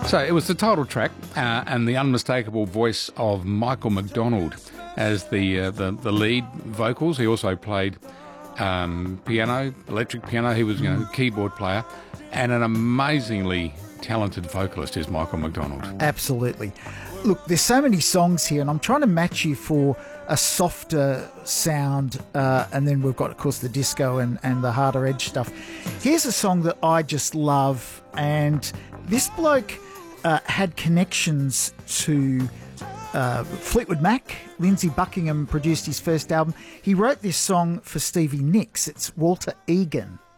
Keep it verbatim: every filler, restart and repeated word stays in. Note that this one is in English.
So it was the title track uh, and the unmistakable voice of Michael McDonald as the uh, the, the lead vocals. He also played um, piano, electric piano. He was, you know, a keyboard player, and an amazingly talented vocalist is Michael McDonald. Absolutely. Look, there's so many songs here, and I'm trying to match you for a softer sound, uh, and then we've got, of course, the disco and, and the harder edge stuff. Here's a song that I just love, and this bloke uh, had connections to uh, Fleetwood Mac. Lindsey Buckingham produced his first album. He wrote this song for Stevie Nicks. It's Walter Egan.